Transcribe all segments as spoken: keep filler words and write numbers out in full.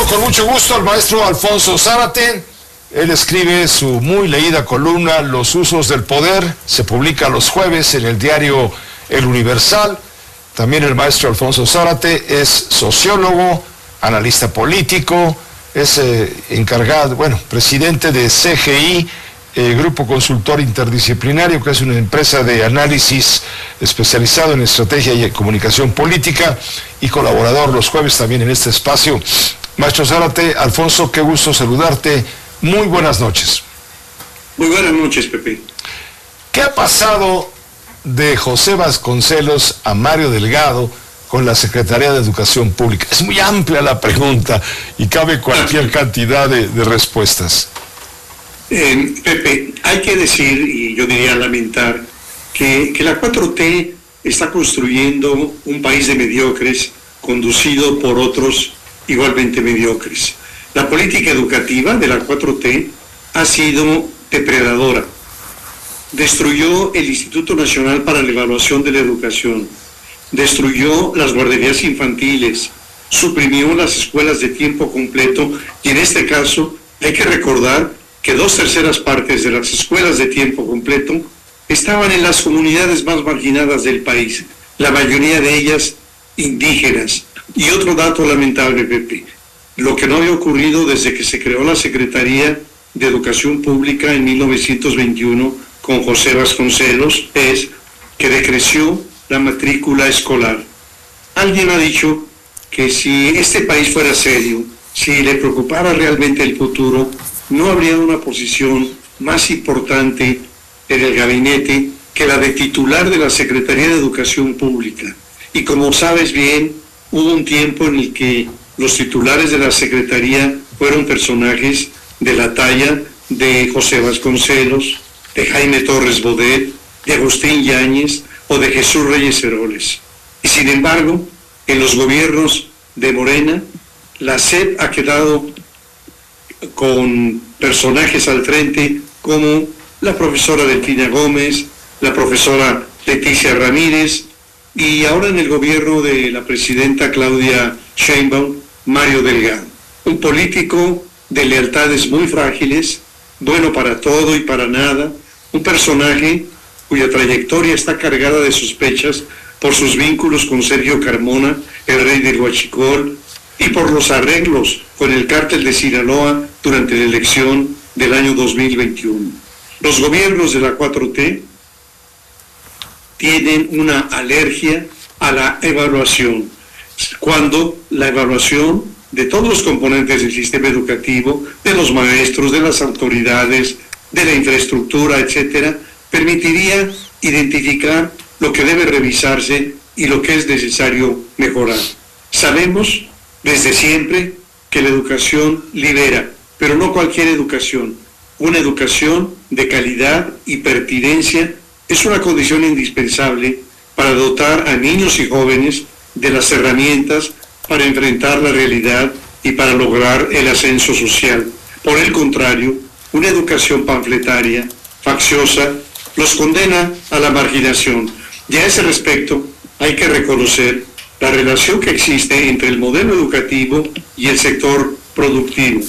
con mucho gusto al maestro Alfonso Zárate. Él escribe su muy leída columna Los usos del poder, se publica los jueves en el diario El Universal. También el maestro Alfonso Zárate es sociólogo, analista político, es eh, encargado, bueno, presidente de C G I, eh, Grupo Consultor Interdisciplinario, que es una empresa de análisis especializado en estrategia y comunicación política, y colaborador los jueves también en este espacio. Maestro Zárate, Alfonso, qué gusto saludarte. Muy buenas noches. Muy buenas noches, Pepe. ¿Qué ha pasado de José Vasconcelos a Mario Delgado con la Secretaría de Educación Pública? Es muy amplia la pregunta y cabe cualquier cantidad de, de respuestas. Eh, Pepe, hay que decir, y yo diría lamentar, que, que la cuatro T está construyendo un país de mediocres conducido por otros igualmente mediocres. La política educativa de la cuatro T ha sido depredadora. Destruyó el Instituto Nacional para la Evaluación de la Educación, destruyó las guarderías infantiles, suprimió las escuelas de tiempo completo, y en este caso hay que recordar que dos terceras partes de las escuelas de tiempo completo estaban en las comunidades más marginadas del país, la mayoría de ellas indígenas. Y otro dato lamentable, Pepe, lo que no había ocurrido desde que se creó la Secretaría de Educación Pública en mil novecientos veintiuno con José Vasconcelos es que decreció la matrícula escolar. Alguien ha dicho que si este país fuera serio, si le preocupara realmente el futuro, no habría una posición más importante en el gabinete que la de titular de la Secretaría de Educación Pública. Y como sabes bien, hubo un tiempo en el que los titulares de la Secretaría fueron personajes de la talla de José Vasconcelos, de Jaime Torres Bodet, de Agustín Yáñez o de Jesús Reyes Heroles. Y sin embargo, en los gobiernos de Morena, la S E P ha quedado con personajes al frente como la profesora Delfina Gómez, la profesora Leticia Ramírez, y ahora en el gobierno de la presidenta Claudia Sheinbaum, Mario Delgado. Un político de lealtades muy frágiles, bueno para todo y para nada, un personaje cuya trayectoria está cargada de sospechas por sus vínculos con Sergio Carmona, el rey del Huachicol, y por los arreglos con el cártel de Sinaloa durante la elección del año dos mil veintiuno. Los gobiernos de la cuatro T tienen una alergia a la evaluación, cuando la evaluación de todos los componentes del sistema educativo, de los maestros, de las autoridades, de la infraestructura, etcétera, permitiría identificar lo que debe revisarse y lo que es necesario mejorar. Sabemos desde siempre que la educación libera, pero no cualquier educación. Una educación de calidad y pertinencia es una condición indispensable para dotar a niños y jóvenes de las herramientas para enfrentar la realidad y para lograr el ascenso social. Por el contrario, una educación panfletaria, facciosa, los condena a la marginación. Y a ese respecto hay que reconocer la relación que existe entre el modelo educativo y el sector productivo.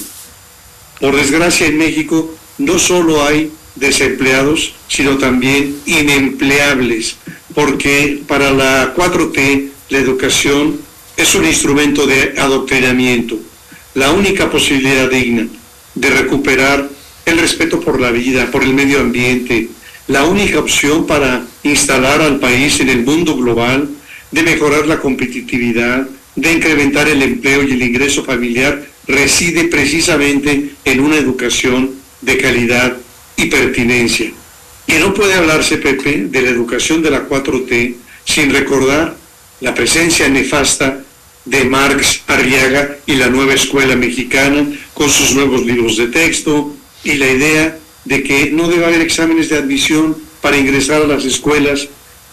Por desgracia, en México no solo hay desempleados, sino también inempleables, porque para la cuatro T la educación es un instrumento de adoctrinamiento, la única posibilidad digna de recuperar el respeto por la vida, por el medio ambiente, la única opción para instalar al país en el mundo global, de mejorar la competitividad, de incrementar el empleo y el ingreso familiar, reside precisamente en una educación de calidad y pertinencia. Y no puede hablarse, Pepe, de la educación de la cuatro T sin recordar la presencia nefasta de Marx, Arriaga y la nueva escuela mexicana con sus nuevos libros de texto y la idea de que no debe haber exámenes de admisión para ingresar a las escuelas,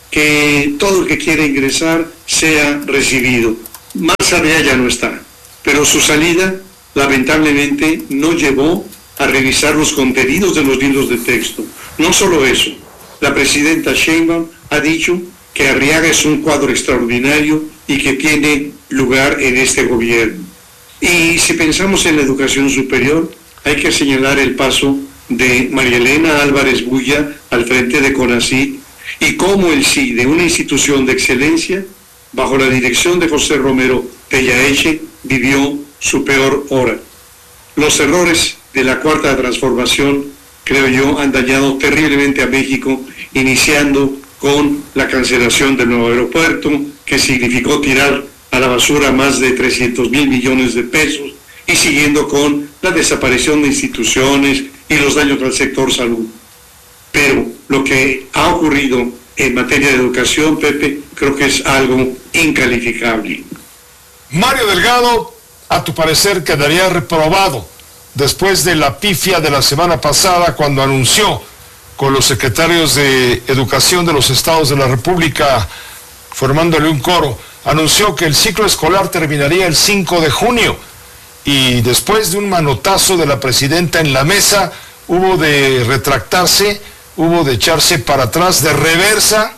que todo el que quiera ingresar sea recibido. Marx Arriaga ya no está, pero su salida lamentablemente no llevó a revisar los contenidos de los libros de texto. No solo eso, la presidenta Sheinbaum ha dicho que Arriaga es un cuadro extraordinario y que tiene lugar en este gobierno. Y si pensamos en la educación superior, hay que señalar el paso de María Elena Álvarez Bulla al frente de CONACYT y cómo el sí de una institución de excelencia, bajo la dirección de José Romero Tellaeche, vivió su peor hora. Los errores de la Cuarta Transformación, creo yo, han dañado terriblemente a México, iniciando con la cancelación del nuevo aeropuerto, que significó tirar a la basura más de trescientos mil millones de pesos, y siguiendo con la desaparición de instituciones y los daños al sector salud. Pero lo que ha ocurrido en materia de educación, Pepe, creo que es algo incalificable. Mario Delgado, a tu parecer, quedaría reprobado después de la pifia de la semana pasada cuando anunció con los secretarios de Educación de los estados de la República, formándole un coro, anunció que el ciclo escolar terminaría el cinco de junio y después de un manotazo de la presidenta en la mesa, hubo de retractarse, hubo de echarse para atrás de reversa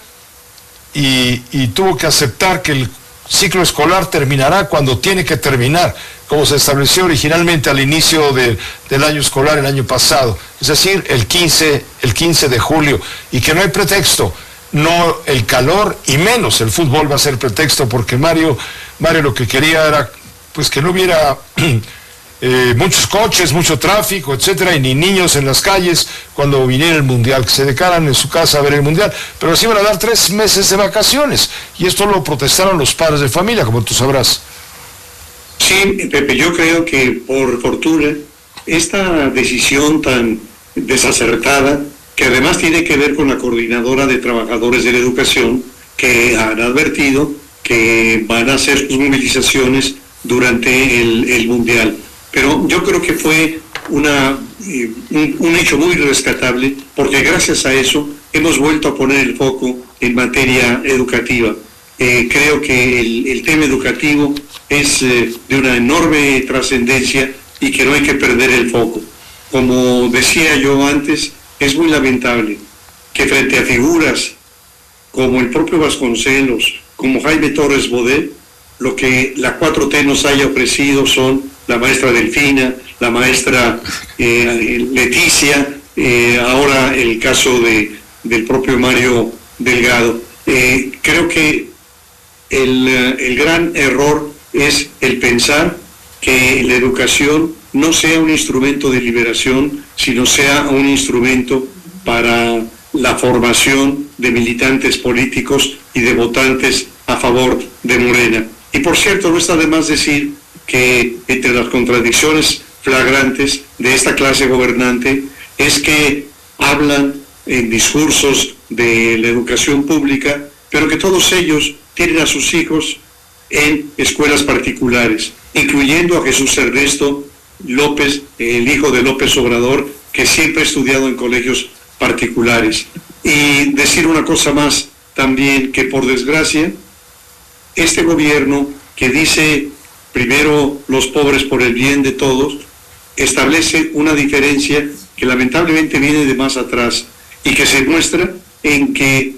y, y tuvo que aceptar que el ciclo escolar terminará cuando tiene que terminar, como se estableció originalmente al inicio de, del año escolar el año pasado, es decir, el quince, el quince de julio, y que no hay pretexto, no el calor y menos el fútbol va a ser pretexto, porque Mario, Mario lo que quería era pues que no hubiera eh, muchos coches, mucho tráfico, etcétera, y ni niños en las calles cuando viniera el Mundial, que se decaran en su casa a ver el Mundial, pero sí iban a dar tres meses de vacaciones, y esto lo protestaron los padres de familia, como tú sabrás. Sí, Pepe, yo creo que por fortuna esta decisión tan desacertada, que además tiene que ver con la Coordinadora de Trabajadores de la Educación, que han advertido que van a hacer sus movilizaciones durante el, el Mundial. Pero yo creo que fue una, eh, un, un hecho muy rescatable, porque gracias a eso hemos vuelto a poner el foco en materia educativa. Eh, creo que el, el tema educativo es eh, de una enorme trascendencia y que no hay que perder el foco. Como decía yo antes, es muy lamentable que frente a figuras como el propio Vasconcelos, como Jaime Torres Bodet, lo que la cuatro T nos haya ofrecido son la maestra Delfina, la maestra eh, Leticia, eh, ahora el caso de, del propio Mario Delgado. Eh, creo que el, el gran error es el pensar que la educación no sea un instrumento de liberación, sino sea un instrumento para la formación de militantes políticos y de votantes a favor de Morena. Y por cierto, no está de más decir que entre las contradicciones flagrantes de esta clase gobernante es que hablan en discursos de la educación pública, pero que todos ellos tienen a sus hijos en escuelas particulares, incluyendo a Jesús Ernesto López, el hijo de López Obrador, que siempre ha estudiado en colegios particulares. Y decir una cosa más también, que por desgracia, este gobierno que dice primero los pobres por el bien de todos, establece una diferencia que lamentablemente viene de más atrás y que se muestra en que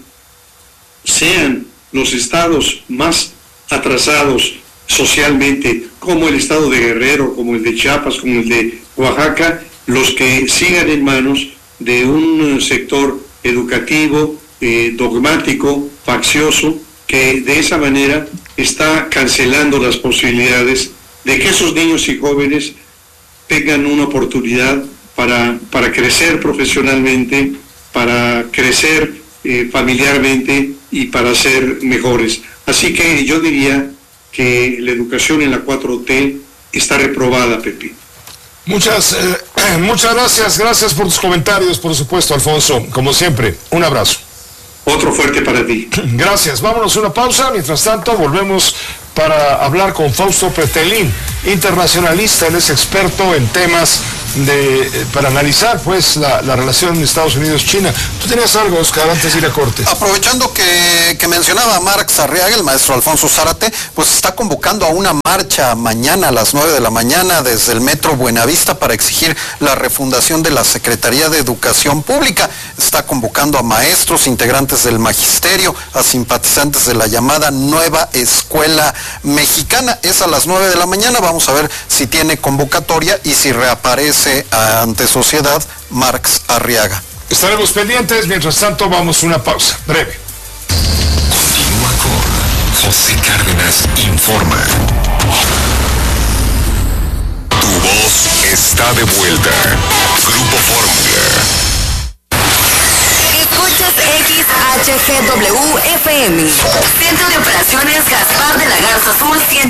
sean los estados más atrasados socialmente, como el estado de Guerrero, como el de Chiapas, como el de Oaxaca, los que sigan en manos de un sector educativo, eh, dogmático, faccioso, que de esa manera está cancelando las posibilidades de que esos niños y jóvenes tengan una oportunidad para, para crecer profesionalmente, para crecer eh, familiarmente y para ser mejores. Así que yo diría que la educación en la cuatro T está reprobada, Pepe. Muchas, eh, muchas gracias, gracias por tus comentarios, por supuesto, Alfonso, como siempre, un abrazo. Otro fuerte para ti. Gracias, vámonos a una pausa, mientras tanto volvemos para hablar con Fausto Pretelín, internacionalista, él es experto en temas de, eh, para analizar pues la, la relación Estados Unidos-China. Tú tenías algo, Oscar, antes de ir a corte. Aprovechando que, que mencionaba a Marx Arriaga, el maestro Alfonso Zárate, pues está convocando a una marcha mañana a las nueve de la mañana desde el Metro Buenavista para exigir la refundación de la Secretaría de Educación Pública. Está convocando a maestros, integrantes del magisterio, a simpatizantes de la llamada Nueva Escuela Mexicana. Es a las nueve de la mañana, vamos a ver si tiene convocatoria y si reaparece ante sociedad Marx Arriaga. Estaremos pendientes, mientras tanto vamos a una pausa breve. Continúa con José Cárdenas Informa. Tu voz está de vuelta. Grupo Fórmula. Escuchas X H G W F M. Centro de Operaciones Gaspar de la Garza Sur